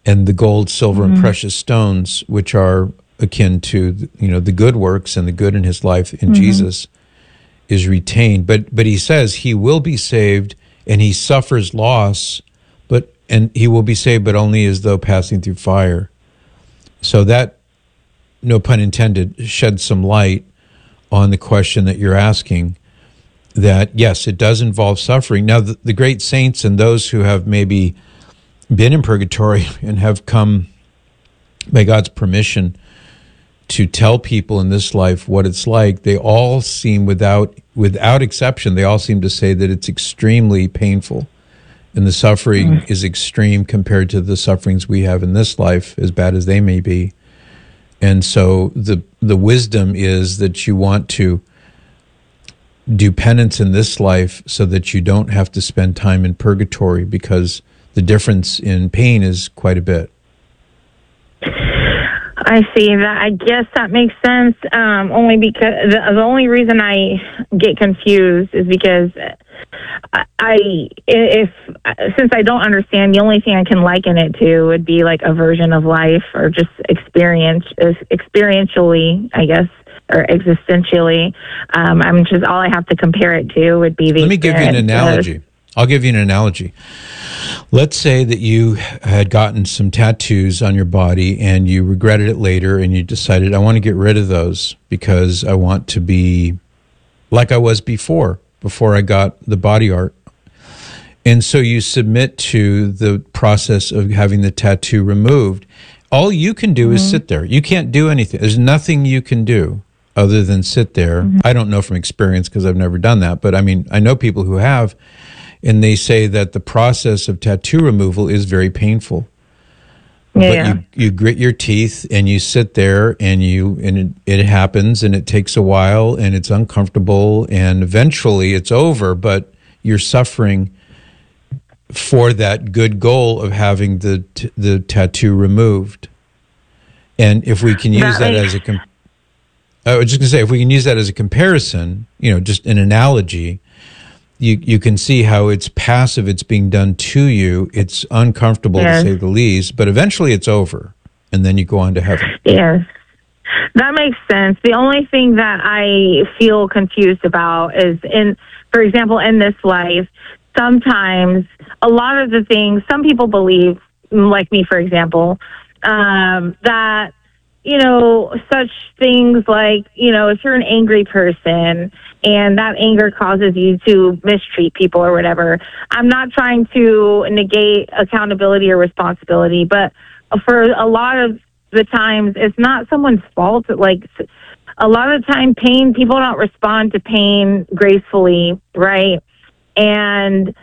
and the gold, silver, and precious stones, which are akin to the good works and the good in his life in Jesus, is retained. But he says he will be saved, and he suffers loss, and he will be saved, but only as though passing through fire. So that, no pun intended, sheds some light on the question that you're asking, that yes, it does involve suffering. Now, the great saints and those who have maybe been in purgatory and have come by God's permission to tell people in this life what it's like, they all seem, without exception, they all seem to say that it's extremely painful. And the suffering is extreme compared to the sufferings we have in this life, as bad as they may be. And so the wisdom is that you want to do penance in this life so that you don't have to spend time in purgatory, because the difference in pain is quite a bit. I see that. I guess that makes sense. Only because the only reason I get confused is because since I don't understand, the only thing I can liken it to would be like a version of life, or just experientially, I guess, or existentially. I'm just, all I have to compare it to would be the. Let me give you an analogy. I'll give you an analogy. Let's say that you had gotten some tattoos on your body and you regretted it later, and you decided, I want to get rid of those because I want to be like I was before I got the body art. And so you submit to the process of having the tattoo removed. All you can do is sit there. You can't do anything. There's nothing you can do other than sit there. I don't know from experience because I've never done that, but I mean, I know people who have. And they say that the process of tattoo removal is very painful. Yeah. But you grit your teeth and you sit there, and it happens, and it takes a while, and it's uncomfortable, and eventually it's over, but you're suffering for that good goal of having the tattoo removed. And if we can use that as I was just going to say, if we can use that as a comparison, just an analogy, you can see how it's passive, it's being done to you, it's uncomfortable to say the least, but eventually it's over, and then you go on to heaven. Yes, that makes sense. The only thing that I feel confused about is, for example, in this life, sometimes a lot of the things, some people believe, like me, for example, that, such things like, if you're an angry person and that anger causes you to mistreat people or whatever, I'm not trying to negate accountability or responsibility, but for a lot of the times, it's not someone's fault. Like, a lot of the time, people don't respond to pain gracefully, right? And,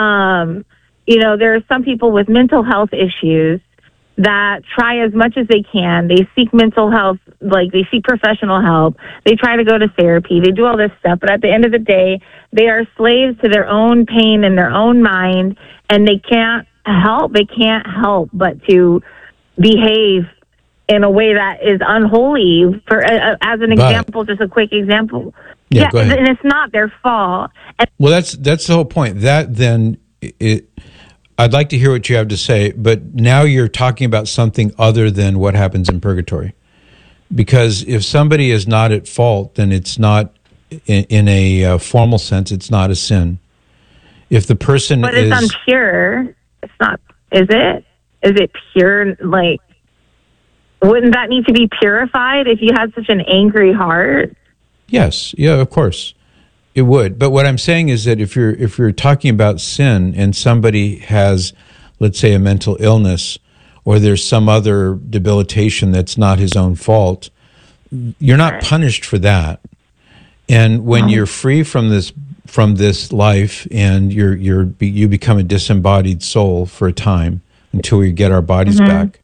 there are some people with mental health issues that try as much as they can. They seek mental health, like they seek professional help. They try to go to therapy. They do all this stuff. But at the end of the day, they are slaves to their own pain and their own mind, and they can't help. They can't help but to behave in a way that is unholy. For as an example, just a quick example. Yeah, go ahead. And it's not their fault. Well, that's the whole point. That then I'd like to hear what you have to say, but now you're talking about something other than what happens in purgatory. Because if somebody is not at fault, then it's not, in a formal sense, it's not a sin. If the person But it's impure. It's not, is it? Is it pure? Like, wouldn't that need to be purified if you had such an angry heart? Yes. Yeah, of course. It would. But what I'm saying is that if you're talking about sin and somebody has, let's say, a mental illness, or there's some other debilitation that's not his own fault, you're not punished for that. And when you're free from this life, and you become a disembodied soul for a time until we get our bodies back,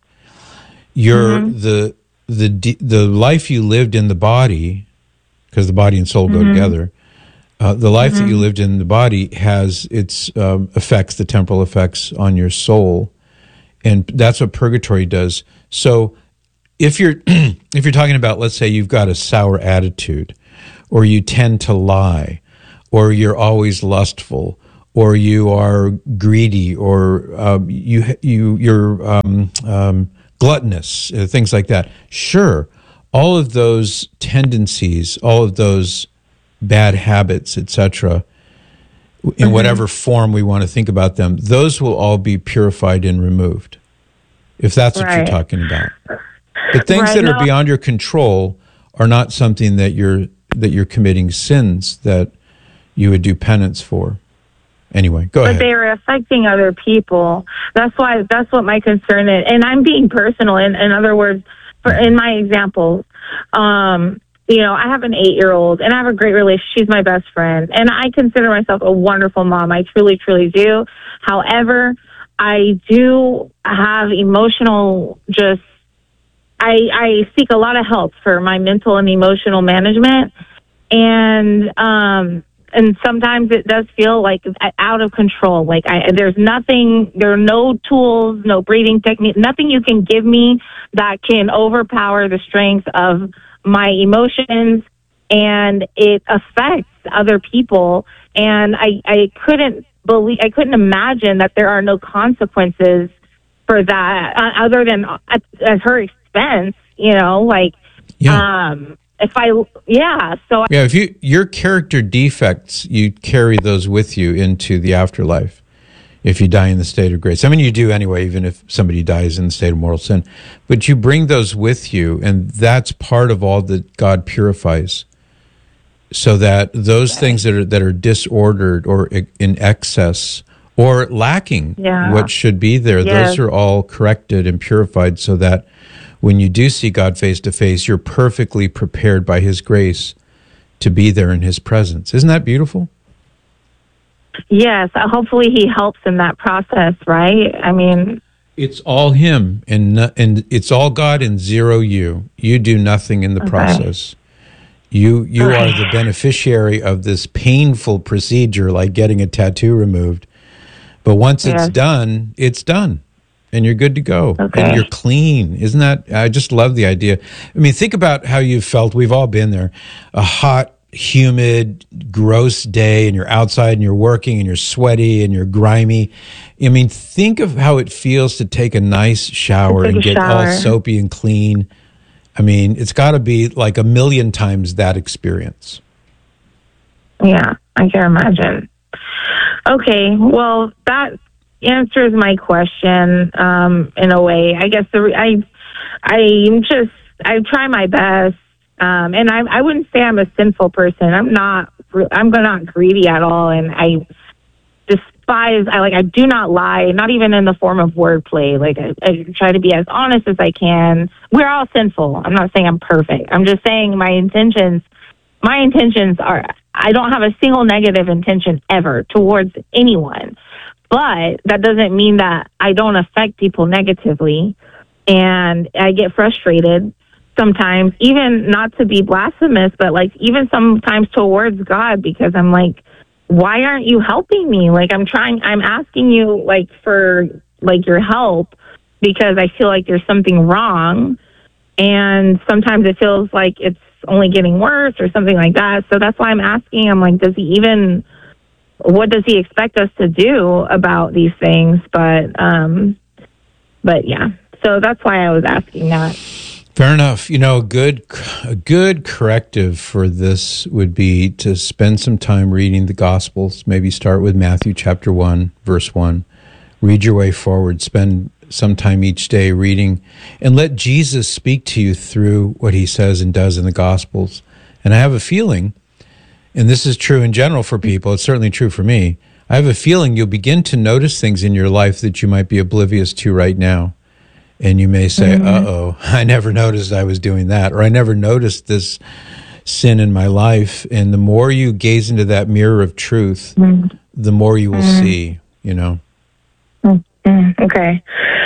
the life you lived in the body, because the body and soul go together. The life that you lived in the body has its effects, the temporal effects on your soul, and that's what purgatory does. So, if you're talking about, let's say, you've got a sour attitude, or you tend to lie, or you're always lustful, or you are greedy, or you're gluttonous, things like that. Sure, all of those tendencies, all of those bad habits, etc., in whatever form we want to think about them, those will all be purified and removed, if that's what you're talking about. But things that are beyond your control are not something that you're committing sins that you would do penance for. Anyway, go ahead. But they are affecting other people. That's what my concern is. And I'm being personal. In other words, in my example, I have an 8-year-old and I have a great relationship. She's my best friend. And I consider myself a wonderful mom. I truly, truly do. However, I do have emotional I seek a lot of help for my mental and emotional management. And sometimes it does feel like out of control. Like there are no tools, no breathing technique, nothing you can give me that can overpower the strength of my emotions, and it affects other people. And I couldn't imagine that there are no consequences for that other than at her expense, if your character defects, you carry those with you into the afterlife if you die in the state of grace. I mean, you do anyway, even if somebody dies in the state of mortal sin, but you bring those with you, and that's part of all that God purifies, so that those things that are disordered or in excess or lacking what should be there, those are all corrected and purified, so that when you do see God face to face, you're perfectly prepared by His grace to be there in His presence. Isn't that beautiful? Yes. Hopefully He helps in that process, right? I mean, it's all Him, and it's all God and zero you. You do nothing in the process. You are the beneficiary of this painful procedure, like getting a tattoo removed. But once it's done, it's done. And you're good to go. And you're clean. Isn't that, I just love the idea. I mean, think about how you've felt. We've all been there. A hot, humid, gross day, and you're outside and you're working and you're sweaty and you're grimy. I mean, think of how it feels to take a nice shower and get all soapy and clean. I mean, it's got to be like 1,000,000 times that experience. Yeah, I can imagine. Okay, well, that answers my question in a way. I guess I try my best, and I wouldn't say I'm a sinful person. I'm not greedy at all, and I despise. I do not lie, not even in the form of wordplay. Like I try to be as honest as I can. We're all sinful. I'm not saying I'm perfect. I'm just saying my intentions are. I don't have a single negative intention ever towards anyone. But that doesn't mean that I don't affect people negatively. And I get frustrated sometimes, even not to be blasphemous, but even sometimes towards God, because I'm like, why aren't you helping me? I'm asking you for your help because I feel like there's something wrong. And sometimes it feels like it's only getting worse or something like that. So that's why I'm asking. I'm like, what does he expect us to do about these things? But yeah, so that's why I was asking that. Fair enough. A good corrective for this would be to spend some time reading the Gospels. Maybe start with Matthew chapter 1, verse 1. Read your way forward. Spend some time each day reading, and let Jesus speak to you through what He says and does in the Gospels. And I have a feeling, and this is true in general for people, it's certainly true for me, I have a feeling you'll begin to notice things in your life that you might be oblivious to right now. And you may say, uh-oh, I never noticed I was doing that, or I never noticed this sin in my life. And the more you gaze into that mirror of truth, the more you will see, Okay.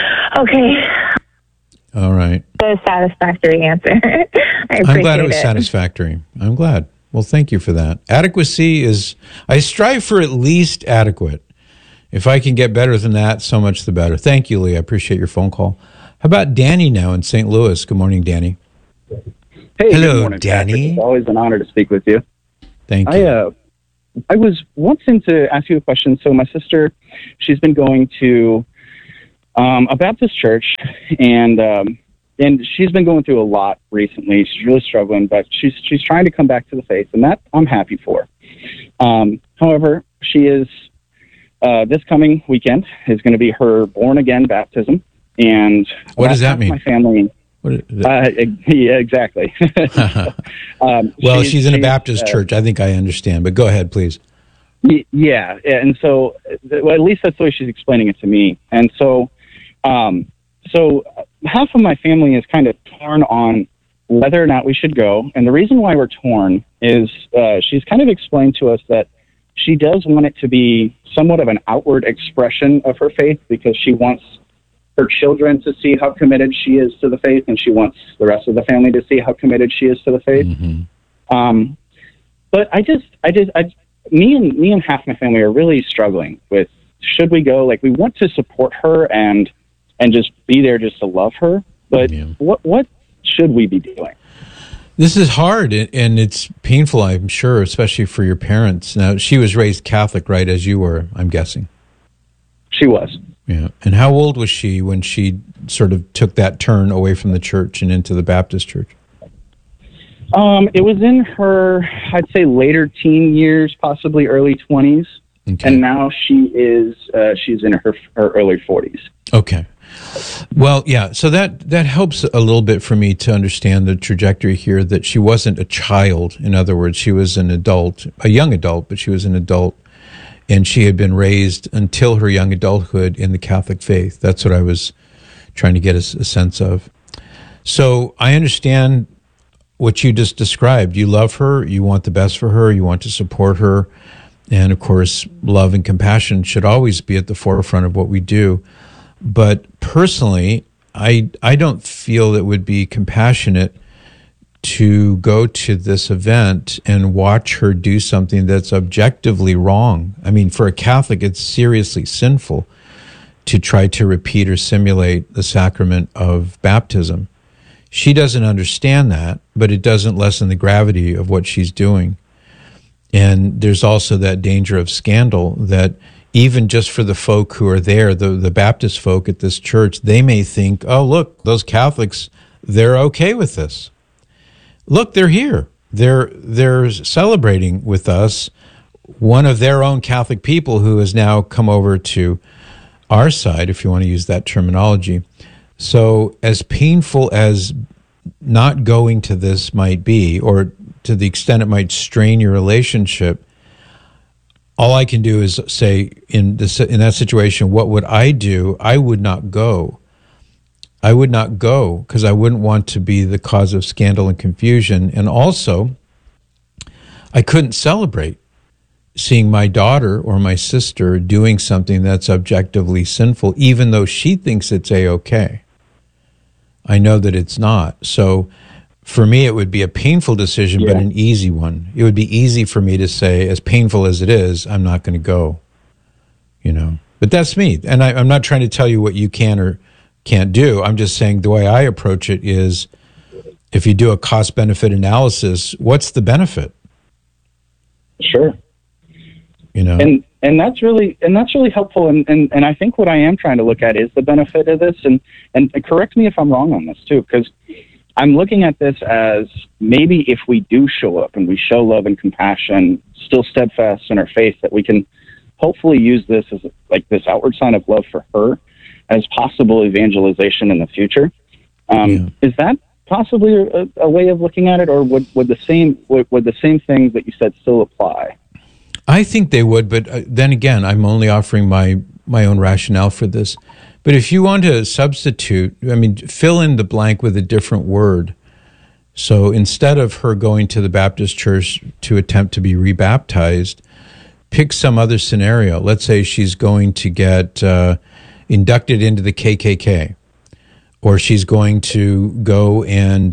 All right. A satisfactory answer. I'm glad it was satisfactory. I'm glad. Well, thank you for that. Adequacy I strive for at least adequate. If I can get better than that, so much the better. Thank you, Lee. I appreciate your phone call. How about Danny now in St. Louis? Good morning, Danny. Hey, hello, good morning, Danny. Patrick. It's always an honor to speak with you. Thank you. I was wanting to ask you a question. So my sister, she's been going to a Baptist church, and she's been going through a lot recently. She's really struggling, but she's trying to come back to the faith, and that I'm happy for. However, she is this coming weekend is going to be her born again baptism, and what does that mean? My family. Yeah, exactly. Well, she's in a Baptist church. I think I understand, but go ahead, please. Yeah, and so, well, at least that's the way she's explaining it to me. And so, so half of my family is kind of torn on whether or not we should go. And the reason why we're torn is she's kind of explained to us that she does want it to be somewhat of an outward expression of her faith, because she wants her children to see how committed she is to the faith, and she wants the rest of the family to see how committed she is to the faith. Mm-hmm. But me and half my family are really struggling with, should we go? Like, we want to support her and just be there just to love her, but what should we be doing? This is hard, and it's painful, I'm sure, especially for your parents. Now, she was raised Catholic, right, as you were, I'm guessing? She was. Yeah. And how old was she when she sort of took that turn away from the church and into the Baptist church? It was in her, I'd say, later teen years, possibly early 20s. Okay. And now she's in her early 40s. Okay. Well, yeah, so that helps a little bit for me to understand the trajectory here, that she wasn't a child. In other words, she was an adult, a young adult, but she was an adult, and she had been raised until her young adulthood in the Catholic faith. That's what I was trying to get a sense of. So I understand what you just described. You love her, you want the best for her, you want to support her, and of course, love and compassion should always be at the forefront of what we do. But personally, I don't feel it would be compassionate to go to this event and watch her do something that's objectively wrong. I mean, for a Catholic, it's seriously sinful to try to repeat or simulate the sacrament of baptism. She doesn't understand that, but it doesn't lessen the gravity of what she's doing. And there's also that danger of scandal that even just for the folk who are there, the Baptist folk at this church, they may think, oh, look, those Catholics, they're okay with this. Look, they're here. They're celebrating with us one of their own Catholic people who has now come over to our side, if you want to use that terminology. So as painful as not going to this might be, or to the extent it might strain your relationship, all I can do is say, in that situation, what would I do? I would not go. I would not go because I wouldn't want to be the cause of scandal and confusion. And also, I couldn't celebrate seeing my daughter or my sister doing something that's objectively sinful, even though she thinks it's A-okay. I know that it's not. So for me, it would be a painful decision, but an easy one. It would be easy for me to say, as painful as it is, I'm not going to go, But that's me. And I'm not trying to tell you what you can or can't do. I'm just saying the way I approach it is, if you do a cost-benefit analysis, what's the benefit? Sure. And that's really helpful. And I think what I am trying to look at is the benefit of this. And correct me if I'm wrong on this too, because I'm looking at this as, maybe if we do show up and we show love and compassion, still steadfast in our faith, that we can hopefully use this as like this outward sign of love for her as possible evangelization in the future. Is that possibly a way of looking at it, or would the same things that you said still apply? I think they would, but then again, I'm only offering my own rationale for this. But if you want to substitute, fill in the blank with a different word. So instead of her going to the Baptist church to attempt to be rebaptized, pick some other scenario. Let's say she's going to get inducted into the KKK, or she's going to go and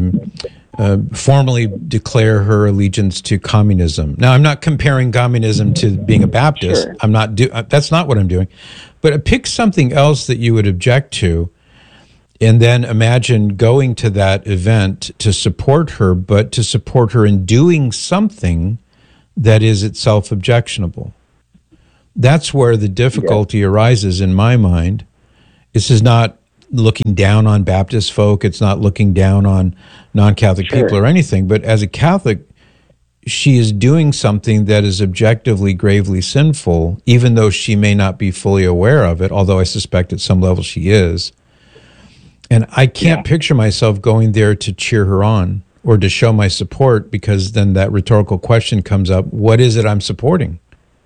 formally declare her allegiance to communism. Now, I'm not comparing communism to being a Baptist. Sure. That's not what I'm doing. But pick something else that you would object to, and then imagine going to that event to support her, but to support her in doing something that is itself objectionable. That's where the difficulty arises in my mind. This is not looking down on Baptist folk. It's not looking down on non-Catholic people or anything. But as a Catholic, she is doing something that is objectively gravely sinful, even though she may not be fully aware of it, although I suspect at some level she is. And I can't picture myself going there to cheer her on or to show my support, because then that rhetorical question comes up, what is it I'm supporting?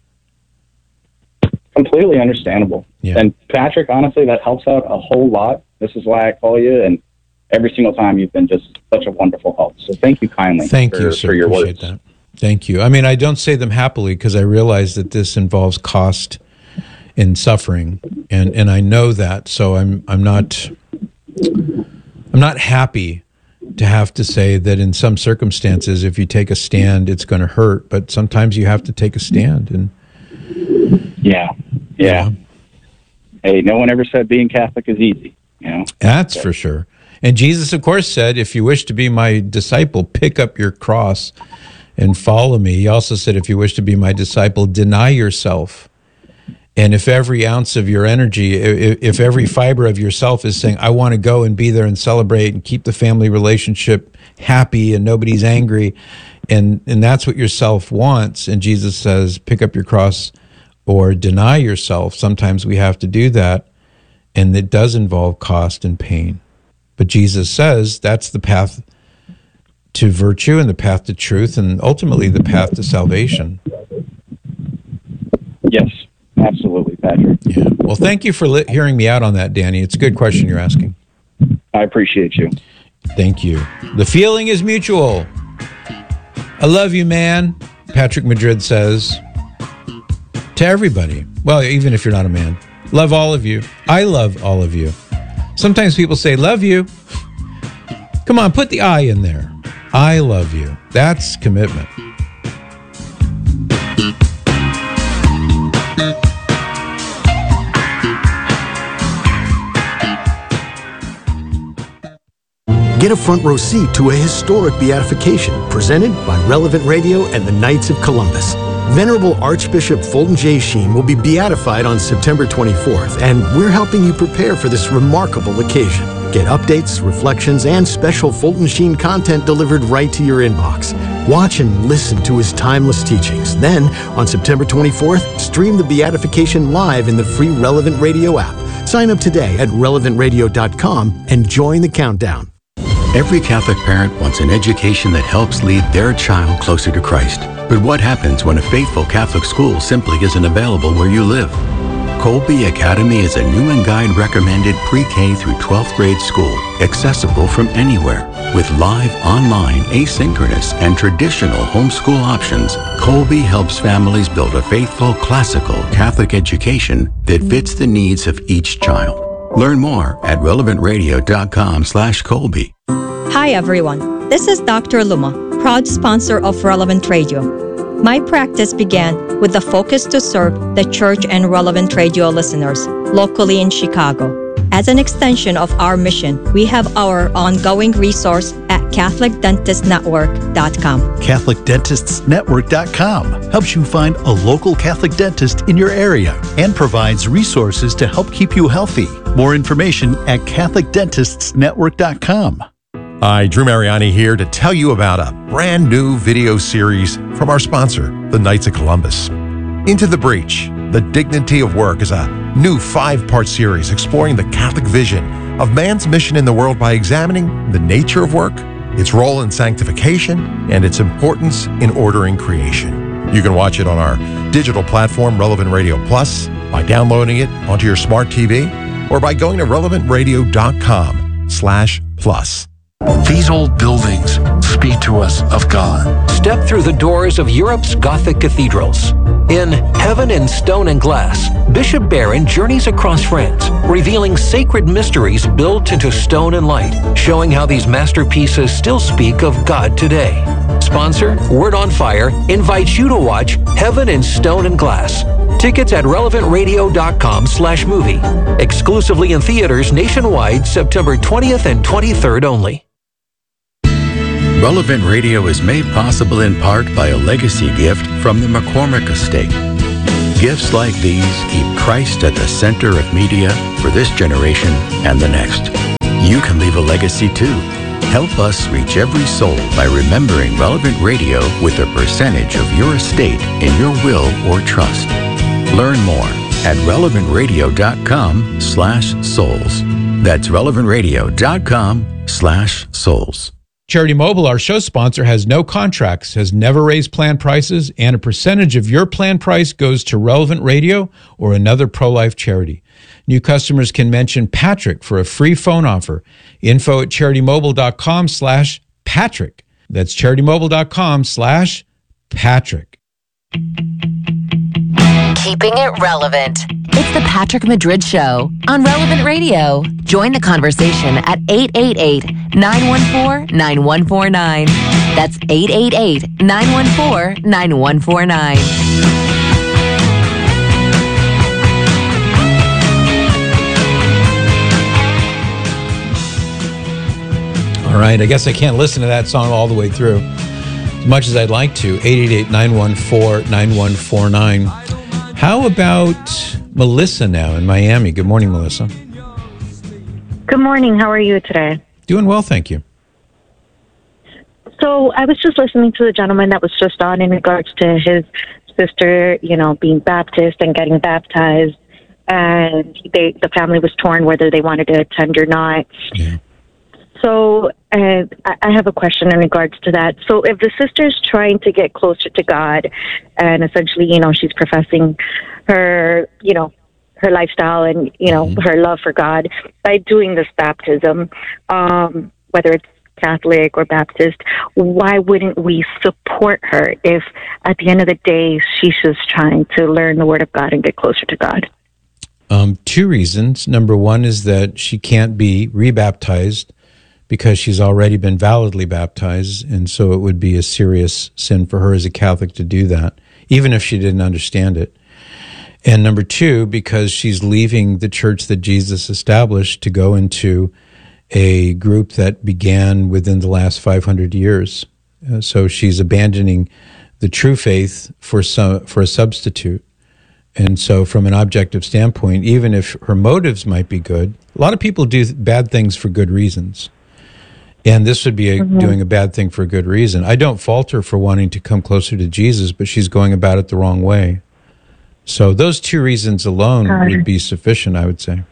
Completely understandable. Yeah. And Patrick, honestly, that helps out a whole lot. This is why I call you, and every single time you've been just such a wonderful help. So thank you kindly. Thank you, sir. For your Appreciate words. that. Thank you. I mean, I don't say them happily because I realize that this involves cost and suffering, and I know that. So I'm not happy to have to say that in some circumstances, if you take a stand, it's going to hurt. But sometimes you have to take a stand. And yeah. Hey, no one ever said being Catholic is easy. That's for sure. And Jesus, of course, said, if you wish to be my disciple, pick up your cross and follow me. He also said, if you wish to be my disciple, deny yourself. And if every ounce of your energy, if every fiber of yourself is saying, I want to go and be there and celebrate and keep the family relationship happy and nobody's angry, and that's what your self wants, and Jesus says, pick up your cross or deny yourself, sometimes we have to do that, and it does involve cost and pain. But Jesus says that's the path to virtue and the path to truth and ultimately the path to salvation. Yes, absolutely, Patrick. Yeah. Well, thank you for hearing me out on that, Danny. It's a good question you're asking. I appreciate you. Thank you. The feeling is mutual. I love you, man, Patrick Madrid says to everybody. Well, even if you're not a man. Love all of you. I love all of you. Sometimes people say, love you. Come on, put the I in there. I love you. That's commitment. Get a front row seat to a historic beatification presented by Relevant Radio and the Knights of Columbus. Venerable Archbishop Fulton J. Sheen will be beatified on September 24th, and we're helping you prepare for this remarkable occasion. Get updates, reflections, and special Fulton Sheen content delivered right to your inbox. Watch and listen to his timeless teachings. Then, on September 24th, stream the beatification live in the free Relevant Radio app. Sign up today at relevantradio.com and join the countdown. Every Catholic parent wants an education that helps lead their child closer to Christ. But what happens when a faithful Catholic school simply isn't available where you live? Colby Academy is a new and guide recommended pre-K through 12th grade school, accessible from anywhere. With live, online, asynchronous, and traditional homeschool options, Colby helps families build a faithful, classical Catholic education that fits the needs of each child. Learn more at relevantradio.com/Colby. Hi everyone, this is Dr. Luma, proud sponsor of Relevant Radio. My practice began with the focus to serve the church and Relevant Radio listeners locally in Chicago. As an extension of our mission, we have our ongoing resource at CatholicDentistNetwork.com. CatholicDentistsNetwork.com helps you find a local Catholic dentist in your area and provides resources to help keep you healthy. More information at CatholicDentistsNetwork.com. Hi, Drew Mariani here to tell you about a brand new video series from our sponsor, the Knights of Columbus. Into the Breach, The Dignity of Work is a new 5-part series exploring the Catholic vision of man's mission in the world by examining the nature of work, its role in sanctification, and its importance in ordering creation. You can watch it on our digital platform, Relevant Radio Plus, by downloading it onto your smart TV, or by going to relevantradio.com/plus. These old buildings speak to us of God. Step through the doors of Europe's Gothic cathedrals. In Heaven in Stone and Glass, Bishop Barron journeys across France, revealing sacred mysteries built into stone and light, showing how these masterpieces still speak of God today. Sponsor, Word on Fire, invites you to watch Heaven in Stone and Glass. Tickets at relevantradio.com/movie. Exclusively in theaters nationwide, September 20th and 23rd only. Relevant Radio is made possible in part by a legacy gift from the McCormick Estate. Gifts like these keep Christ at the center of media for this generation and the next. You can leave a legacy too. Help us reach every soul by remembering Relevant Radio with a percentage of your estate in your will or trust. Learn more at relevantradio.com/souls. That's relevantradio.com/souls. Charity Mobile, our show sponsor, has no contracts, has never raised plan prices, and a percentage of your plan price goes to Relevant Radio or another pro-life charity. New customers can mention Patrick for a free phone offer. Info at CharityMobile.com/Patrick. That's CharityMobile.com/Patrick. Keeping it relevant. It's the Patrick Madrid Show on Relevant Radio. Join the conversation at 888-914-9149. That's 888-914-9149. All right, I guess I can't listen to that song all the way through as much as I'd like to. 888-914-9149. How about Melissa now in Miami? Good morning, Melissa. Good morning. How are you today? Doing well, thank you. So I was just listening to the gentleman that was just on in regards to his sister, being Baptist and getting baptized, and the family was torn whether they wanted to attend or not. Yeah. So I have a question in regards to that. So if the sister's trying to get closer to God and essentially, she's professing her, her lifestyle and, her love for God by doing this baptism, whether it's Catholic or Baptist, why wouldn't we support her if at the end of the day she's just trying to learn the Word of God and get closer to God? Two reasons. Number one is that she can't be rebaptized because she's already been validly baptized, and so it would be a serious sin for her as a Catholic to do that, even if she didn't understand it. And number two, because she's leaving the church that Jesus established to go into a group that began within the last 500 years. So she's abandoning the true faith for a substitute. And so from an objective standpoint, even if her motives might be good, a lot of people do bad things for good reasons. And this would be doing a bad thing for a good reason. I don't fault her for wanting to come closer to Jesus, but she's going about it the wrong way. So those two reasons alone would be sufficient, I would say.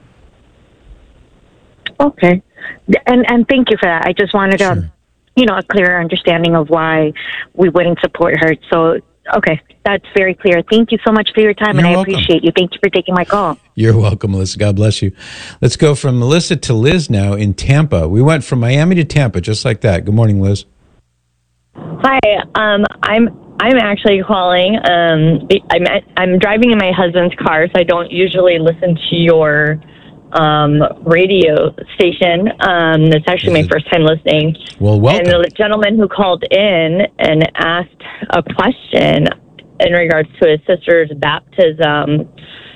Okay. And thank you for that. I just wanted a clearer understanding of why we wouldn't support her. So, okay, that's very clear. Thank you so much for your time, and I appreciate you. Thank you for taking my call. You're welcome, Melissa. God bless you. Let's go from Melissa to Liz now in Tampa. We went from Miami to Tampa, just like that. Good morning, Liz. Hi, I'm actually calling. I'm driving in my husband's car, so I don't usually listen to your radio station. It's actually my first time listening. Well, welcome. And the gentleman who called in and asked a question in regards to his sister's baptism,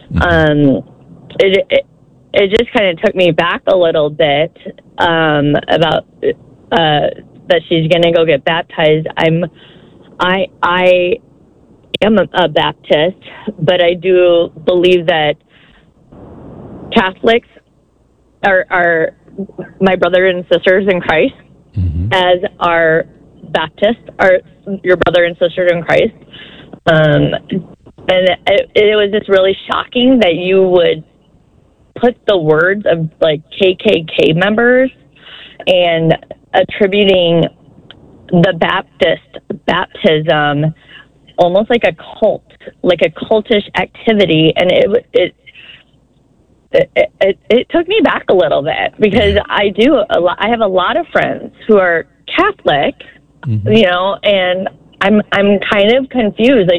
it just kind of took me back a little bit about that she's going to go get baptized. I am a Baptist, but I do believe that Catholics are my brothers and sisters in Christ, as our Baptists are your brother and sisters in Christ. And it was just really shocking that you would put the words of like KKK members and attributing the baptism almost like a cult, like a cultish activity, and it took me back a little bit because I have a lot of friends who are Catholic, and I'm kind of confused.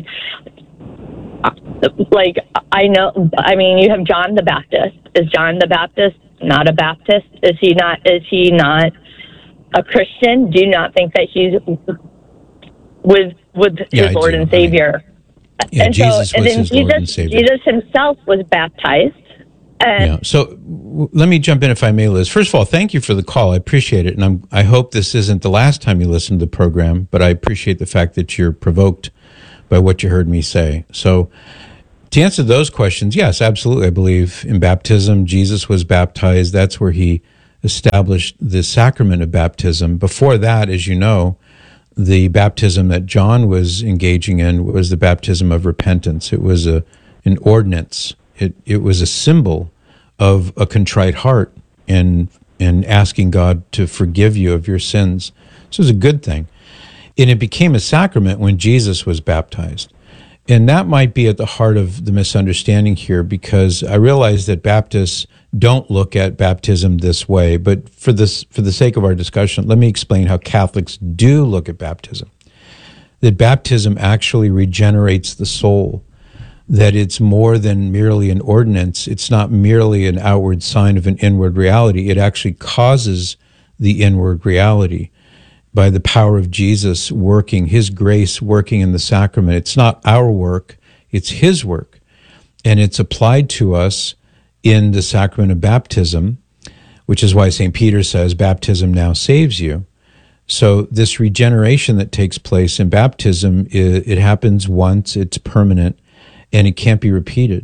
Like I know, I mean, you have John the Baptist. Is John the Baptist not a Baptist? Is he not a Christian? Do you not think that he's with his Lord and Savior? Yeah, and Jesus was his Lord and Savior. Jesus himself was baptized. So let me jump in if I may, Liz. First of all, thank you for the call. I appreciate it. And I hope this isn't the last time you listen to the program, but I appreciate the fact that you're provoked by what you heard me say. So to answer those questions, yes, absolutely. I believe in baptism. Jesus was baptized. That's where he established the sacrament of baptism. Before that, as you know, the baptism that John was engaging in was the baptism of repentance. It was an ordinance. It was a symbol of a contrite heart and asking God to forgive you of your sins. So it was a good thing. And it became a sacrament when Jesus was baptized. And that might be at the heart of the misunderstanding here, because I realize that Baptists don't look at baptism this way. But for the sake of our discussion, let me explain how Catholics do look at baptism. That baptism actually regenerates the soul. That it's more than merely an ordinance. It's not merely an outward sign of an inward reality. It actually causes the inward reality by the power of Jesus working, his grace working in the sacrament. It's not our work, it's his work. And it's applied to us in the sacrament of baptism, which is why St. Peter says, baptism now saves you. So this regeneration that takes place in baptism, it happens once, it's permanent, and it can't be repeated.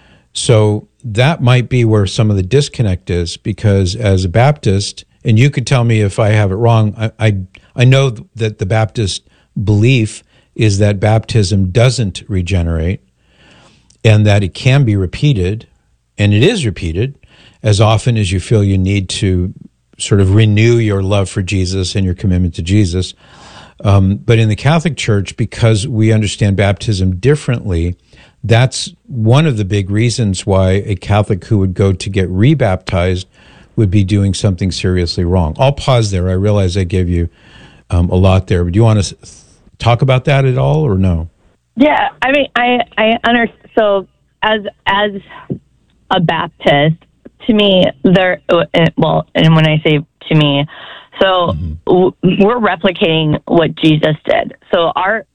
So that might be where some of the disconnect is, because as a Baptist, and you could tell me if I have it wrong, I know that the Baptist belief is that baptism doesn't regenerate and that it can be repeated, and it is repeated as often as you feel you need to sort of renew your love for Jesus and your commitment to Jesus. But in the Catholic Church, because we understand baptism differently, that's one of the big reasons why a Catholic who would go to get rebaptized would be doing something seriously wrong. I'll pause there. I realize I gave you a lot there, but do you want to talk about that at all, or no? Yeah, I mean, I understand. So as a Baptist, to me, and when I say to me, so we're replicating what Jesus did. So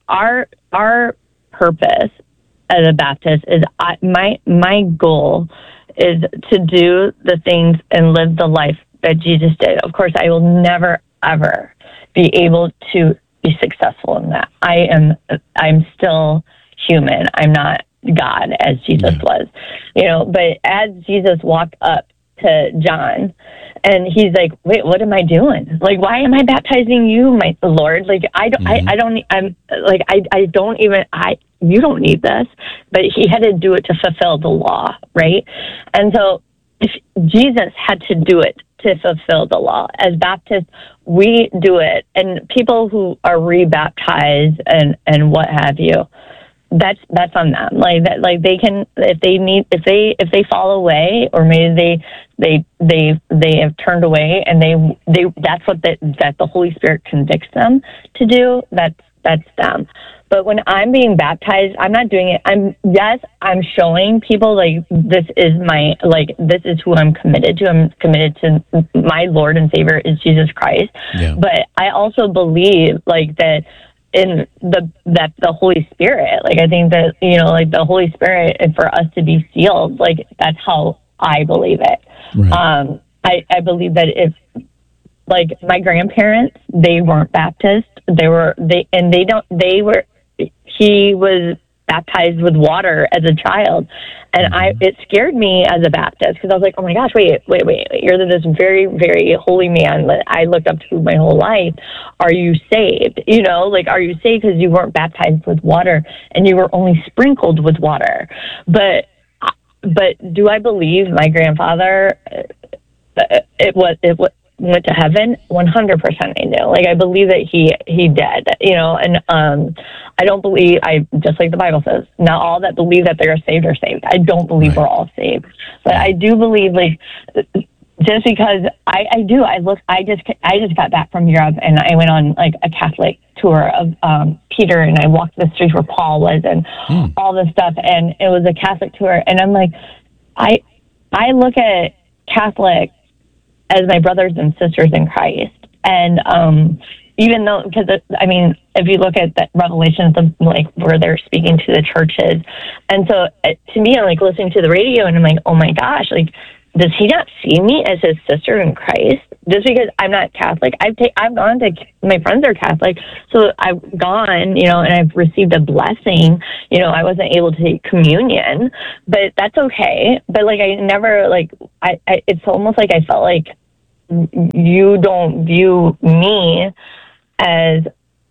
our purpose as a Baptist is my goal is to do the things and live the life that Jesus did. Of course, I will never ever be able to be successful in that. I'm still human. I'm not God as Jesus was, but as Jesus walked up to John and he's like, wait, what am I doing? Like, why am I baptizing you, my Lord? Like, you don't need this, but he had to do it to fulfill the law. Right. And so if Jesus had to do it to fulfill the law, as Baptists, we do it. And people who are rebaptized and what have you, that's on them. Like that, like they can, if they fall away, or maybe they have turned away, and they that's what that the Holy Spirit convicts them to do. That's them. But when I'm being baptized, I'm not doing it. I'm showing people this is who I'm committed to. I'm committed to my Lord and Savior is Jesus Christ. Yeah. But I also believe that the Holy Spirit, I think that, the Holy Spirit, and for us to be sealed, that's how I believe it. Right. I believe that if, my grandparents, they weren't Baptist. He was baptized with water as a child. And it scared me as a Baptist, because I was like, oh my gosh, wait, you're this very, very holy man that I looked up to my whole life. Are you saved? Are you saved because you weren't baptized with water and you were only sprinkled with water? But do I believe my grandfather, it went to heaven? 100% I know. I believe that he did, and I don't believe, just like the Bible says, not all that believe that they are saved are saved. I don't believe we're all saved, but I do believe, just because I just got back from Europe, and I went on a Catholic tour of Peter, and I walked the streets where Paul was, and all this stuff, and it was a Catholic tour, and I'm like, I look at Catholic as my brothers and sisters in Christ, And even though, because I mean, if you look at the Revelations, like where they're speaking to the churches, and so to me, I'm like listening to the radio, and I'm like, oh my gosh, like, does he not see me as his sister in Christ? Just because I'm not Catholic, I've gone to, my friends are Catholic, so I've gone, you know, and I've received a blessing. You know, I wasn't able to take communion, but that's okay. But like, I never, like, I it's almost like I felt like you don't view me as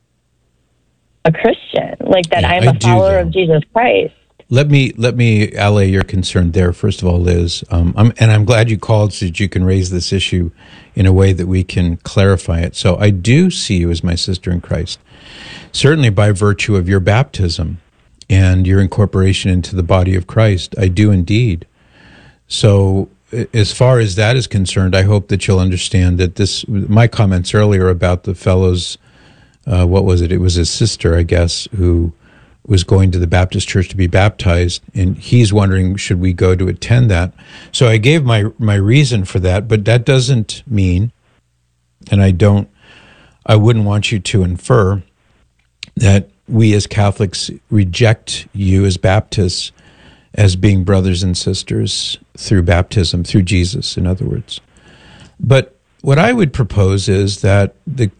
a Christian, like that I'm a follower of Jesus Christ. Let me allay your concern there. First of all, Liz, I'm glad you called so that you can raise this issue in a way that we can clarify it. So I do see you as my sister in Christ, certainly by virtue of your baptism and your incorporation into the body of Christ. I do indeed. So as far as that is concerned, I hope that you'll understand that my comments earlier about the fellow's, what was it? It was his sister, I guess, who was going to the Baptist church to be baptized, and he's wondering, should we go to attend that? So I gave my reason for that, but that doesn't mean, and I wouldn't want you to infer that we as Catholics reject you as Baptists as being brothers and sisters through baptism, through Jesus, in other words. But what I would propose is that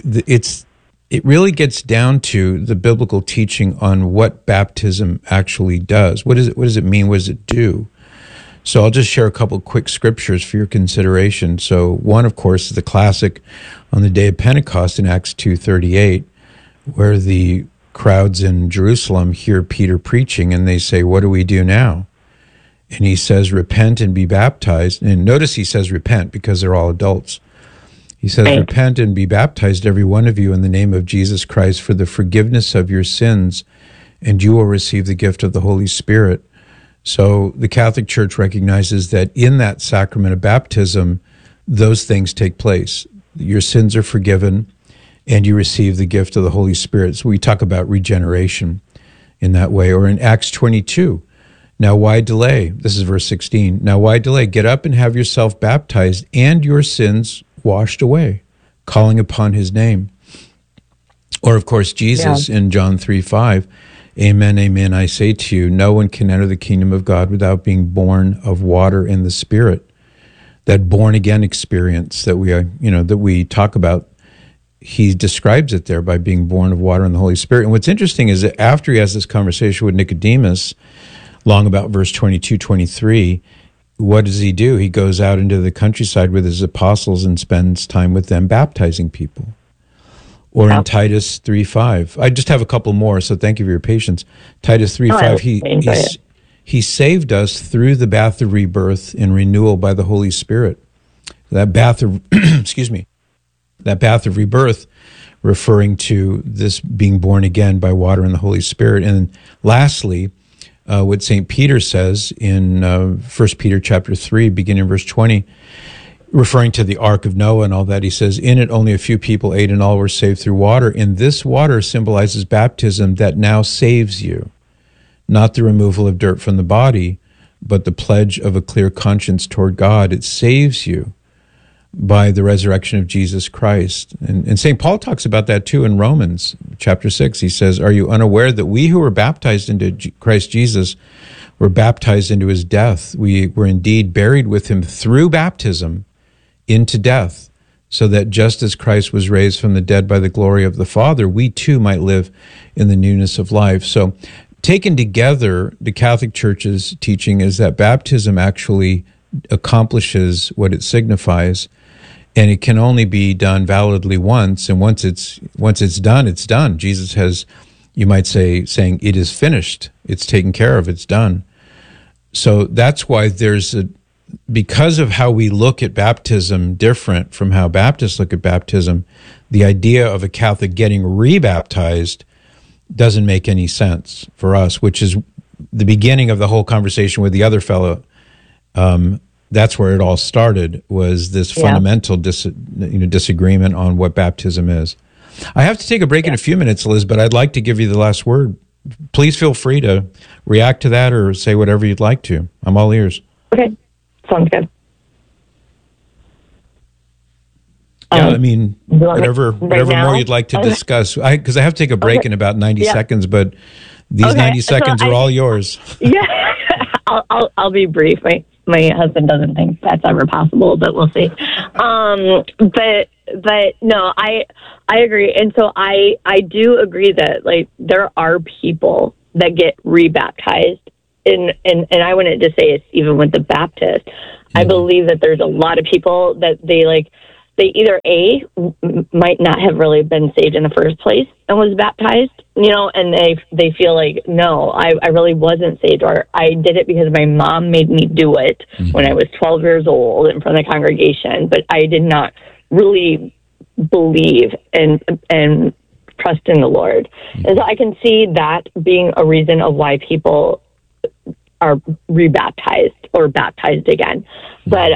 it really gets down to the biblical teaching on what baptism actually does. What does it mean? What does it do? So I'll just share a couple quick scriptures for your consideration. So one, of course, is the classic on the day of Pentecost in Acts 2:38, where the crowds in Jerusalem hear Peter preaching and they say, "What do we do now?" And he says, "Repent and be baptized." And notice he says repent because they're all adults. He says, "Repent and be baptized, every one of you, in the name of Jesus Christ for the forgiveness of your sins, and you will receive the gift of the Holy Spirit." So the Catholic Church recognizes that in that sacrament of baptism, those things take place. Your sins are forgiven, and you receive the gift of the Holy Spirit. So we talk about regeneration in that way. Or in Acts 22, "Now why delay?" This is verse 16. "Now why delay? Get up and have yourself baptized, and your sins washed away, calling upon his name." Or, of course, Jesus in John 3:5, "Amen, amen, I say to you, no one can enter the kingdom of God without being born of water and the Spirit." That born again experience that we talk about, he describes it there by being born of water and the Holy Spirit. And what's interesting is that after he has this conversation with Nicodemus, long about verse 22, 23, what does he do? He goes out into the countryside with his apostles and spends time with them baptizing people. Or in Titus 3:5. I just have a couple more, so thank you for your patience. Titus 3:5, he saved us through the bath of rebirth and renewal by the Holy Spirit. That bath of, that bath of rebirth referring to this being born again by water and the Holy Spirit. And lastly, what St. Peter says in 1 Peter chapter 3, beginning in verse 20, referring to the Ark of Noah and all that, he says, "In it only a few people ate and all were saved through water. And this water symbolizes baptism that now saves you, not the removal of dirt from the body, but the pledge of a clear conscience toward God. It saves you by the resurrection of Jesus Christ." And St. Paul talks about that too in Romans chapter 6. He says, "Are you unaware that we who were baptized into Christ Jesus were baptized into his death? We were indeed buried with him through baptism into death, so that just as Christ was raised from the dead by the glory of the Father, we too might live in the newness of life." So taken together, the Catholic Church's teaching is that baptism actually accomplishes what it signifies, and it can only be done validly once. And once it's done, it's done. Jesus has, you might say, saying, "It is finished. It's taken care of. It's done." So that's why because of how we look at baptism different from how Baptists look at baptism, the idea of a Catholic getting rebaptized doesn't make any sense for us, which is the beginning of the whole conversation with the other fellow. That's where it all started, was this fundamental disagreement on what baptism is. I have to take a break in a few minutes, Liz, but I'd like to give you the last word. Please feel free to react to that or say whatever you'd like to. I'm all ears. Okay, sounds good. I mean, whatever more you'd like to discuss. Because I have to take a break in about 90 seconds, but these 90 seconds are all yours. Yeah, I'll be brief. My husband doesn't think that's ever possible, but we'll see. But no, I agree, and so I do agree that like there are people that get rebaptized, and I wouldn't just say it's even with the Baptist. I believe that there's a lot of people that they either might not have really been saved in the first place and was baptized, and they feel like, no, I really wasn't saved, or I did it because my mom made me do it when I was 12 years old in front of the congregation, but I did not really believe and trust in the Lord. And so I can see that being a reason of why people are rebaptized or baptized again. But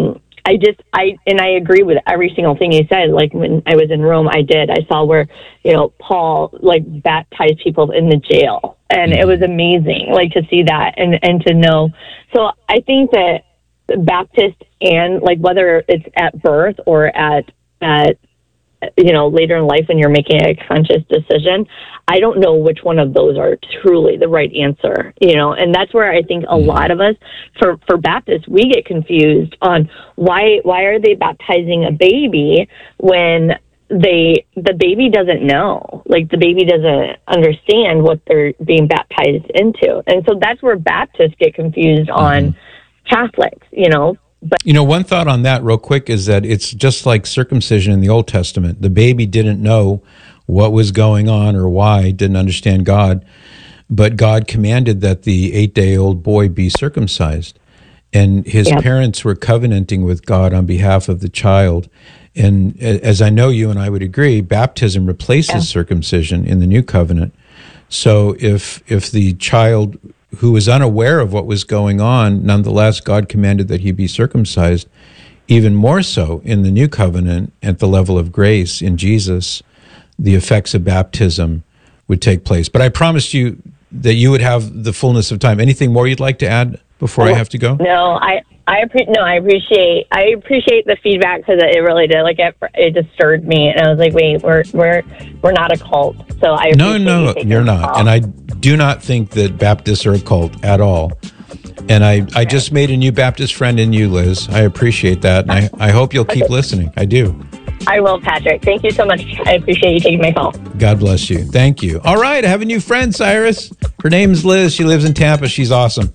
I agree with every single thing he said. Like when I was in Rome, I saw where, Paul baptized people in the jail, and it was amazing, to see that and to know. So I think that Baptist, and whether it's at birth or at later in life when you're making a conscious decision, I don't know which one of those are truly the right answer, and that's where I think a lot of us, for Baptists, we get confused on why are they baptizing a baby when the baby doesn't know, the baby doesn't understand what they're being baptized into. And so that's where Baptists get confused on Catholics, But one thought on that real quick is that it's just like circumcision in the Old Testament. The baby didn't know what was going on or why, didn't understand God, but God commanded that the 8-day-old boy be circumcised. And his parents were covenanting with God on behalf of the child. And as I know you and I would agree, baptism replaces circumcision in the new covenant. So if the child who was unaware of what was going on, nonetheless, God commanded that he be circumcised, even more so in the new covenant at the level of grace in Jesus, the effects of baptism would take place. But I promised you that you would have the fullness of time. Anything more you'd like to add before I have to go? No, I appreciate the feedback, because it really did. It just stirred me, and I was like, wait, we're not a cult. So I no, you're not, and I do not think that Baptists are a cult at all. And I just made a new Baptist friend in you, Liz. I appreciate that, and I hope you'll keep listening. I do. I will, Patrick. Thank you so much. I appreciate you taking my call. God bless you. Thank you. All right, I have a new friend, Cyrus. Her name's Liz. She lives in Tampa. She's awesome.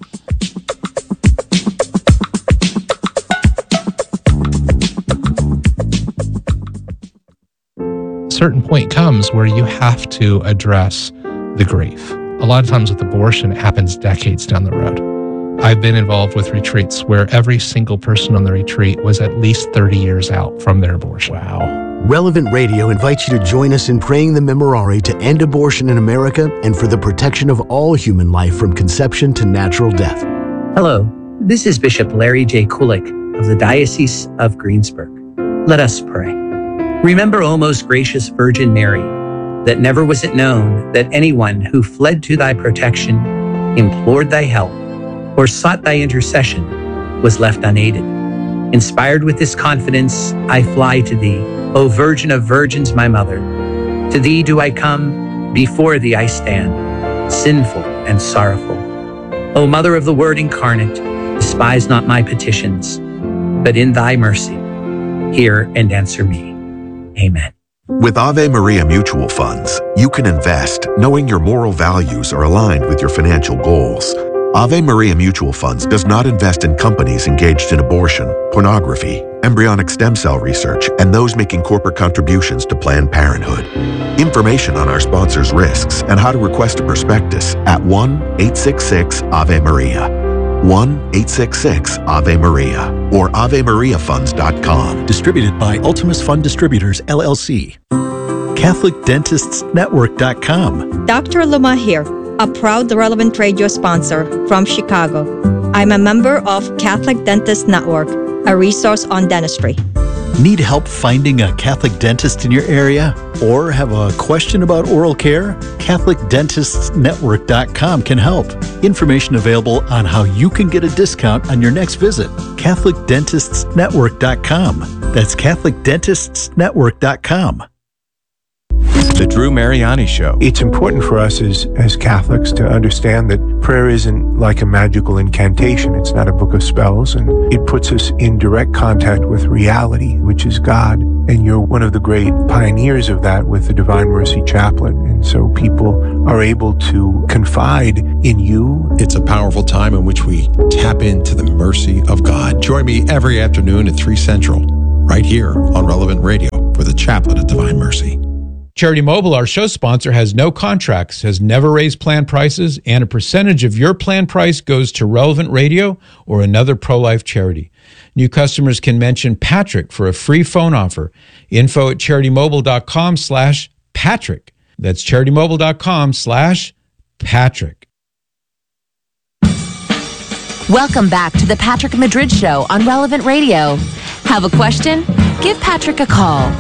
Certain point comes where you have to address the grief. A lot of times with abortion, it happens decades down the road. I've been involved with retreats where every single person on the retreat was at least 30 years out from their abortion. Wow. Relevant Radio invites you to join us in praying the Memorare to end abortion in America and for the protection of all human life from conception to natural death. Hello, this is Bishop Larry J. Kulik of the Diocese of Greensburg. Let us pray. Remember, O most gracious Virgin Mary, that never was it known that anyone who fled to thy protection, implored thy help, or sought thy intercession was left unaided. Inspired with this confidence, I fly to thee, O Virgin of Virgins, my mother. To thee do I come, before thee I stand, sinful and sorrowful. O Mother of the Word incarnate, despise not my petitions, but in thy mercy, hear and answer me. Amen. With Ave Maria Mutual Funds, you can invest knowing your moral values are aligned with your financial goals. Ave Maria Mutual Funds does not invest in companies engaged in abortion, pornography, embryonic stem cell research, and those making corporate contributions to Planned Parenthood. Information on our sponsors' risks and how to request a prospectus at 1-866-AVE-MARIA. 1-866-AVE-MARIA or AveMariaFunds.com. Distributed by Ultimus Fund Distributors, LLC. CatholicDentistNetwork.com. Dr. Luma here, a proud Relevant Radio sponsor from Chicago. I'm a member of Catholic Dentist Network, a resource on dentistry. Need help finding a Catholic dentist in your area? Or have a question about oral care? CatholicDentistsNetwork.com can help. Information available on how you can get a discount on your next visit. CatholicDentistsNetwork.com. That's CatholicDentistsNetwork.com. The Drew Mariani Show. It's important for us as Catholics to understand that prayer isn't like a magical incantation. It's not a book of spells, and it puts us in direct contact with reality, which is God. And you're one of the great pioneers of that with the Divine Mercy Chaplet. And so people are able to confide in you. It's a powerful time in which we tap into the mercy of God. Join me every afternoon at 3 Central, right here on Relevant Radio for the Chaplet of Divine Mercy. Charity Mobile, our show sponsor, has no contracts, has never raised plan prices, and a percentage of your plan price goes to Relevant Radio or another pro-life charity. New customers can mention Patrick for a free phone offer. Info at CharityMobile.com/Patrick. That's CharityMobile.com/Patrick. Welcome back to the Patrick Madrid Show on Relevant Radio. Have a question? Give Patrick a call.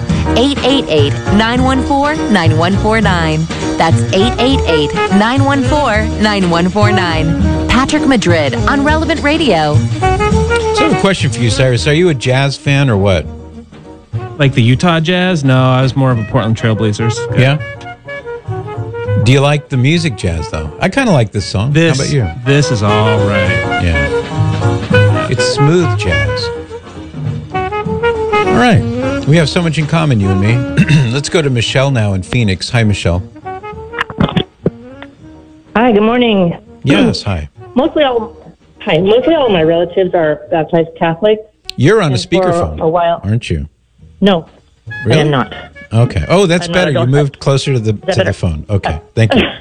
888-914-9149. That's 888-914-9149. Patrick Madrid on Relevant Radio. So I have a question for you, Cyrus. Are you a jazz fan or what? Like the Utah Jazz? No, I was more of a Portland Trailblazers. Okay. Yeah? Do you like the music jazz, though? I kind of like this song. How about you? This is all right. Yeah. It's smooth jazz. All right. We have so much in common, you and me. Let's go to Michelle now in Phoenix. Hi, Michelle. Hi, good morning. Yes, hi. Mostly all my relatives are baptized Catholic. You're on a speakerphone, for a while, aren't you? No, Really? I am not. Okay. Oh, that's I'm better. not. You moved closer to the phone. Okay. Thank you.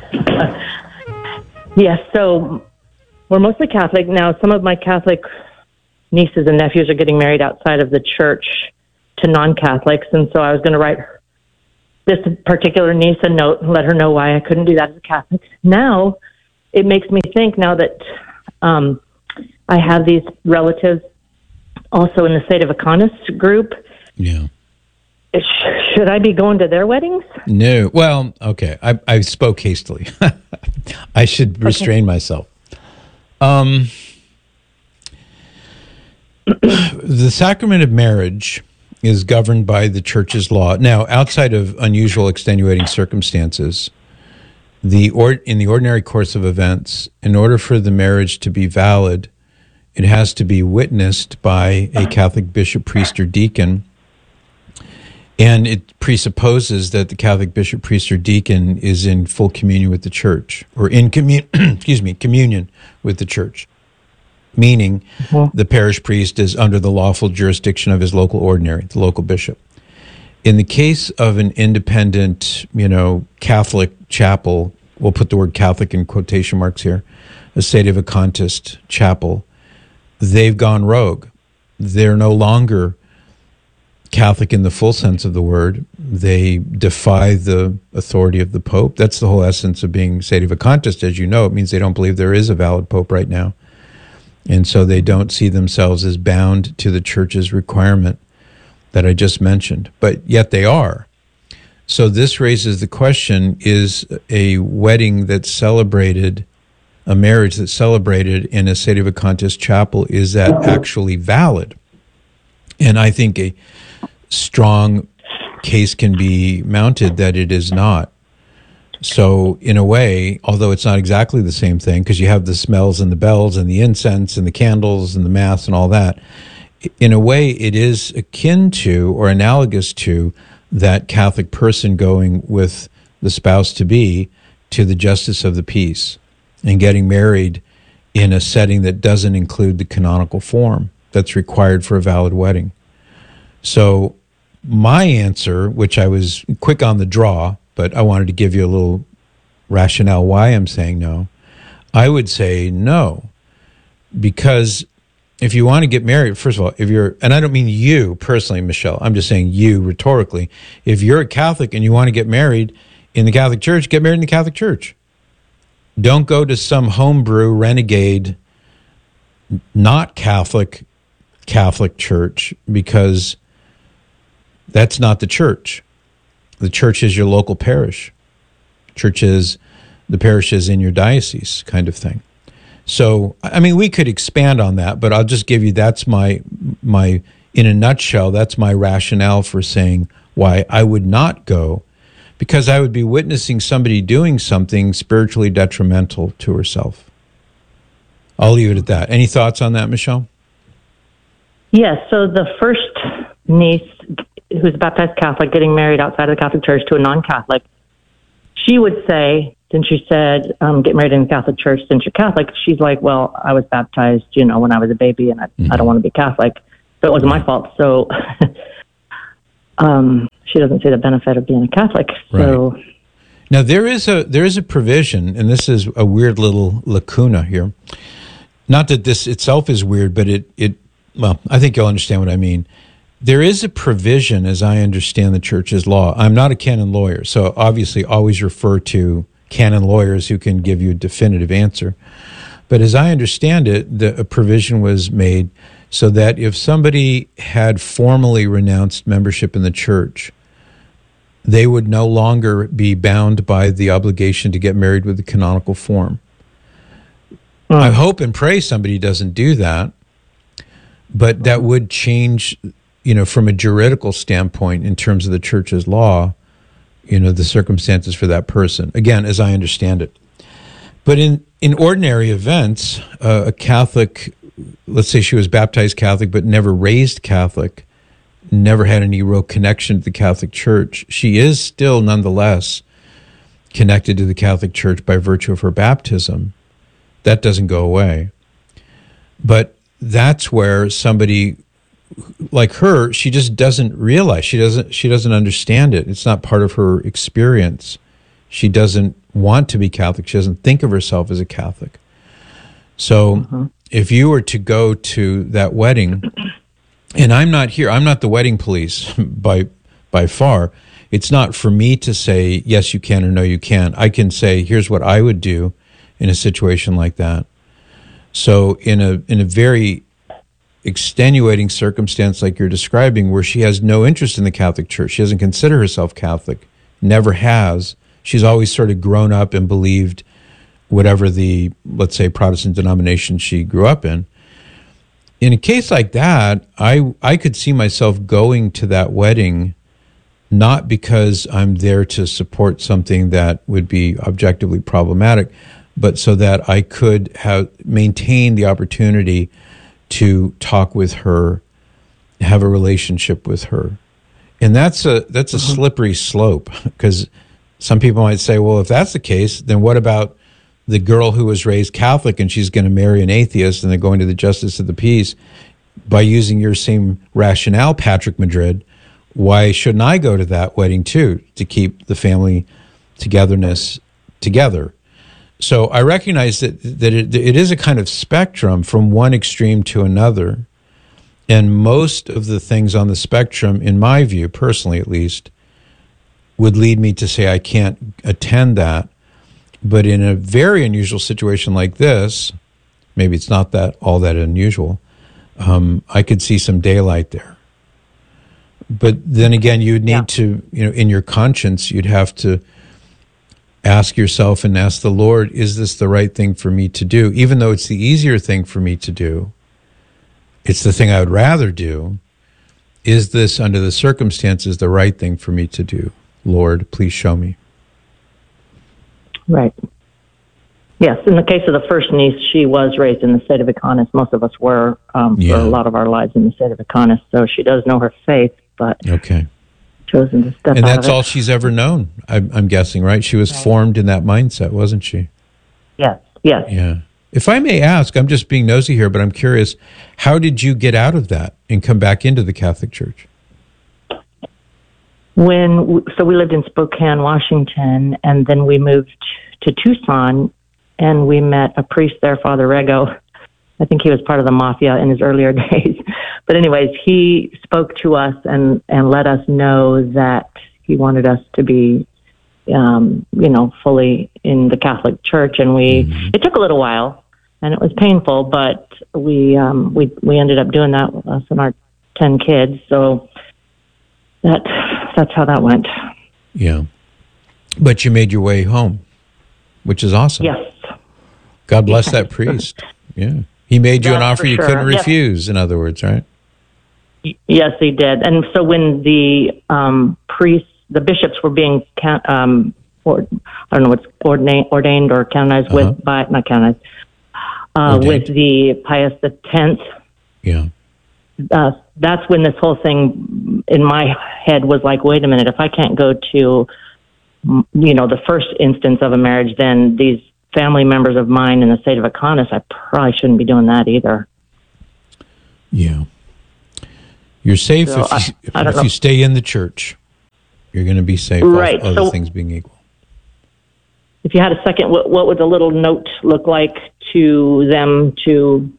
Yes, so we're mostly Catholic. Now, some of my Catholic nieces and nephews are getting married outside of the church to non-Catholics, and so I was going to write this particular niece a note and let her know why I couldn't do that as a Catholic. Now, it makes me think, now that I have these relatives also in the Sedevacanist group. Yeah. Should I be going to their weddings? No. Well, okay. I spoke hastily. I should restrain myself. The sacrament of marriage is governed by the church's law. Now, outside of unusual extenuating circumstances, in the ordinary course of events, in order for the marriage to be valid, it has to be witnessed by a Catholic bishop, priest, or deacon. And it presupposes that the Catholic bishop, priest, or deacon is in full communion with the church, or in communion with the church. Meaning, the parish priest is under the lawful jurisdiction of his local ordinary, the local bishop. In the case of an independent, Catholic chapel, we'll put the word Catholic in quotation marks here, a Sedevacantist chapel, they've gone rogue. They're no longer Catholic in the full sense of the word. They defy the authority of the Pope. That's the whole essence of being Sedevacantist, as you know. It means they don't believe there is a valid Pope right now. And so they don't see themselves as bound to the church's requirement that I just mentioned, but yet they are. So this raises the question, is a wedding that's celebrated, a marriage that's celebrated in a Sedevacantist chapel, is that actually valid? And I think a strong case can be mounted that it is not. So in a way, although it's not exactly the same thing, because you have the smells and the bells and the incense and the candles and the mass and all that, in a way it is akin to or analogous to that Catholic person going with the spouse-to-be to the justice of the peace and getting married in a setting that doesn't include the canonical form that's required for a valid wedding. So my answer, which I was quick on the draw, but I wanted to give you a little rationale why I'm saying no, I would say no. Because if you want to get married, first of all, if you're, and I don't mean you personally, Michelle, I'm just saying you rhetorically, if you're a Catholic and you want to get married in the Catholic Church, get married in the Catholic Church. Don't go to some homebrew, renegade, not Catholic church, because that's not the church. The church is your local parish. The parish is in your diocese, kind of thing. So, I mean, we could expand on that, but I'll just give you, that's my in a nutshell, that's my rationale for saying why I would not go, because I would be witnessing somebody doing something spiritually detrimental to herself. I'll leave it at that. Any thoughts on that, Michelle? Yes. So the first niece, who's a baptized Catholic, getting married outside of the Catholic Church to a non-Catholic, she would say, since you said get married in the Catholic Church, since you're Catholic, she's like, well, I was baptized, when I was a baby, and I don't want to be Catholic, so it wasn't my fault. So she doesn't see the benefit of being a Catholic. So right. Now there is a provision, and this is a weird little lacuna here. Not that this itself is weird, but well, I think you'll understand what I mean. There is a provision, as I understand the church's law. I'm not a canon lawyer, so obviously always refer to canon lawyers who can give you a definitive answer. But as I understand it, a provision was made so that if somebody had formally renounced membership in the church, they would no longer be bound by the obligation to get married with the canonical form. I hope and pray somebody doesn't do that, but that would change, from a juridical standpoint in terms of the church's law, the circumstances for that person. Again, as I understand it. But in ordinary events, a Catholic, let's say she was baptized Catholic but never raised Catholic, never had any real connection to the Catholic Church, she is still nonetheless connected to the Catholic Church by virtue of her baptism. That doesn't go away. But that's where somebody like her, she just doesn't realize, she doesn't understand it. It's not part of her experience. She doesn't want to be Catholic. She doesn't think of herself as a Catholic. So if you were to go to that wedding, and I'm not the wedding police by far. It's not for me to say, yes, you can or no, you can't. I can say, here's what I would do in a situation like that. So in a very extenuating circumstance like you're describing, where she has no interest in the Catholic Church, she doesn't consider herself Catholic, never has. She's always sort of grown up and believed whatever the, let's say, Protestant denomination she grew up in. In a case like that, I could see myself going to that wedding not because I'm there to support something that would be objectively problematic, but so that I could maintain the opportunity to talk with her, have a relationship with her. And that's a slippery slope, because some people might say, well, if that's the case, then what about the girl who was raised Catholic and she's going to marry an atheist and they're going to the justice of the peace? By using your same rationale, Patrick Madrid, why shouldn't I go to that wedding too, to keep the family togetherness together? So I recognize that it is a kind of spectrum from one extreme to another. And most of the things on the spectrum, in my view, personally at least, would lead me to say I can't attend that. But in a very unusual situation like this, maybe it's not all that unusual, I could see some daylight there. But then again, you'd need to, in your conscience, you'd have to ask yourself and ask the Lord, is this the right thing for me to do? Even though it's the easier thing for me to do, it's the thing I would rather do. Is this, under the circumstances, the right thing for me to do? Lord, please show me. Right. Yes, in the case of the first niece, she was raised in the state of Iconis. Most of us were for a lot of our lives in the state of Iconis, so she does know her faith, but chosen to step out. And that's of it. all she's ever known, I'm guessing, right? She was formed in that mindset, wasn't she? Yes. Yeah. If I may ask, I'm just being nosy here, but I'm curious, how did you get out of that and come back into the Catholic Church? So we lived in Spokane, Washington, and then we moved to Tucson, and we met a priest there, Father Rego. I think he was part of the mafia in his earlier days. But anyways, he spoke to us and let us know that he wanted us to be, fully in the Catholic Church. And it took a little while, and it was painful, but we ended up doing that with us and our 10 kids. So that's how that went. Yeah. But you made your way home, which is awesome. Yes. God bless that priest. Yeah. He made you an offer you couldn't refuse, in other words, right? Yes, he did. And so when the priests, the bishops were being, I don't know what's ordained or canonized with, not canonized, with the Pius X. Yeah. That's when this whole thing in my head was like, wait a minute, if I can't go to, the first instance of a marriage, then these family members of mine in the state of Aquinas, I probably shouldn't be doing that either. Yeah. You're safe So if you stay in the church. You're going to be safe, right? Other things being equal. If you had a second, what would the little note look like to them to,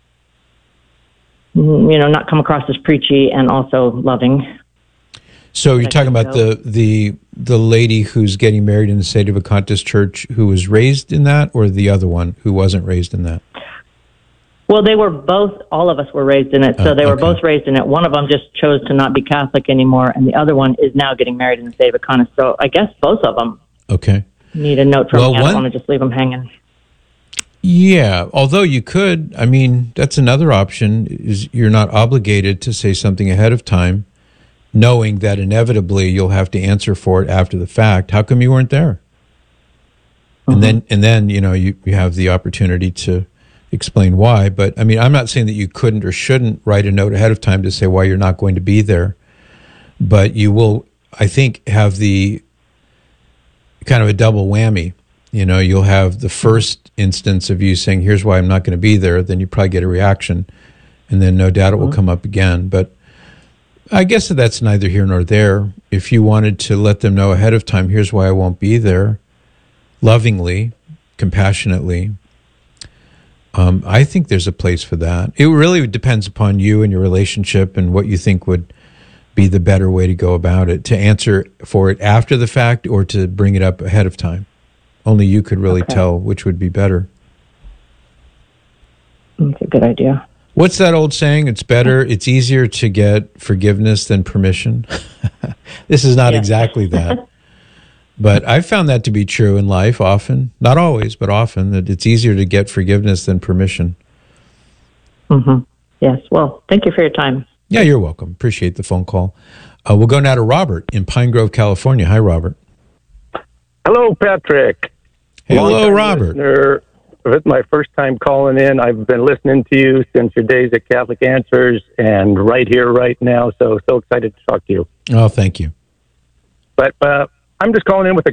not come across as preachy and also loving? So you're talking about the lady who's getting married in the state of Acontis Church who was raised in that, or the other one who wasn't raised in that? Well, they were both, all of us were raised in it, so they were both raised in it. One of them just chose to not be Catholic anymore, and the other one is now getting married in the state of Aquinas. So I guess both of them need a note from me. I don't want to just leave them hanging. Yeah, although you could, that's another option, is you're not obligated to say something ahead of time, knowing that inevitably you'll have to answer for it after the fact. How come you weren't there? And then you have the opportunity to explain why. But I'm not saying that you couldn't or shouldn't write a note ahead of time to say why you're not going to be there. But you will, I think, have the kind of a double whammy. You'll have the first instance of you saying, here's why I'm not going to be there. Then you probably get a reaction. And then no doubt it will come up again. But I guess that's neither here nor there. If you wanted to let them know ahead of time, here's why I won't be there, lovingly, compassionately, I think there's a place for that. It really depends upon you and your relationship and what you think would be the better way to go about it, to answer for it after the fact or to bring it up ahead of time. Only you could really tell which would be better. That's a good idea. What's that old saying? It's easier to get forgiveness than permission. This is not exactly that. But I've found that to be true in life often. Not always, but often, that it's easier to get forgiveness than permission. Mm-hmm. Yes. Well, thank you for your time. Yeah, you're welcome. Appreciate the phone call. We'll go now to Robert in Pine Grove, California. Hi, Robert. Hello, Patrick. Hello, Robert. Listener. It's my first time calling in. I've been listening to you since your days at Catholic Answers and right here, right now. So excited to talk to you. Oh, thank you. But I'm just calling in with a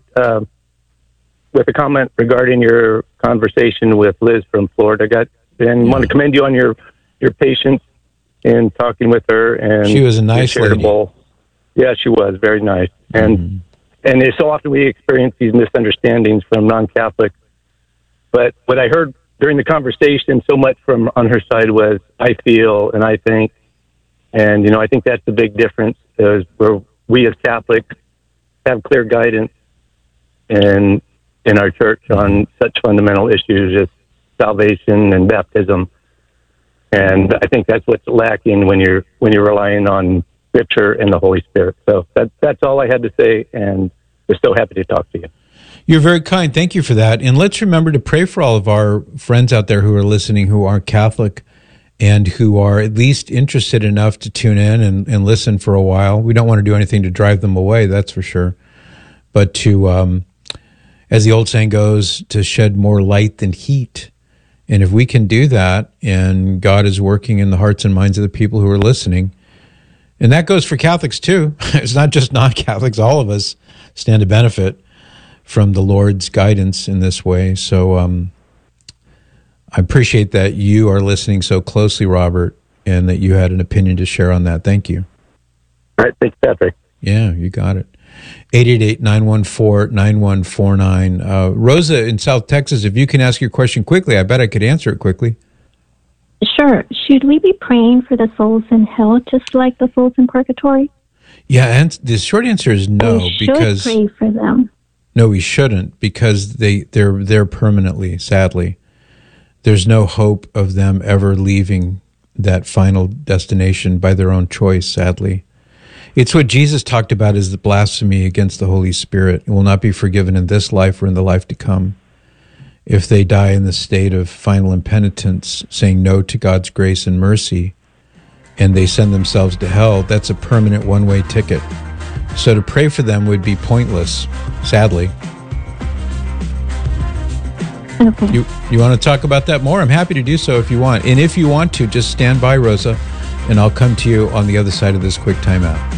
comment regarding your conversation with Liz from Florida. Want to commend you on your patience in talking with her. And she was a nice lady. Yeah, she was very nice. And so often we experience these misunderstandings from non-Catholics. But what I heard during the conversation so much from on her side was, I feel and I think. And, I think that's the big difference, is where we as Catholics have clear guidance in our church on such fundamental issues as salvation and baptism. And I think that's what's lacking when you're relying on Scripture and the Holy Spirit. So that's all I had to say, and we're so happy to talk to you. You're very kind. Thank you for that. And let's remember to pray for all of our friends out there who are listening who aren't Catholic and who are at least interested enough to tune in and listen for a while. We don't want to do anything to drive them away, that's for sure. But to, as the old saying goes, to shed more light than heat. And if we can do that, and God is working in the hearts and minds of the people who are listening, and that goes for Catholics too. It's not just non-Catholics. All of us stand to benefit from the Lord's guidance in this way. So I appreciate that you are listening so closely, Robert, and that you had an opinion to share on that. Thank you. All right. Thanks, Patrick. Yeah, you got it. 888-914-9149. Rosa in South Texas, if you can ask your question quickly, I bet I could answer it quickly. Sure. Should we be praying for the souls in hell just like the souls in purgatory? Yeah, and the short answer is no. We should pray for them. No, we shouldn't, because they're there permanently, sadly. There's no hope of them ever leaving that final destination by their own choice, sadly. It's what Jesus talked about as the blasphemy against the Holy Spirit. It will not be forgiven in this life or in the life to come if they die in the state of final impenitence, saying no to God's grace and mercy, and they send themselves to hell, that's a permanent one-way ticket. So to pray for them would be pointless, sadly. Okay. You want to talk about that more? I'm happy to do so if you want. And if you want to, just stand by, Rosa, and I'll come to you on the other side of this quick timeout.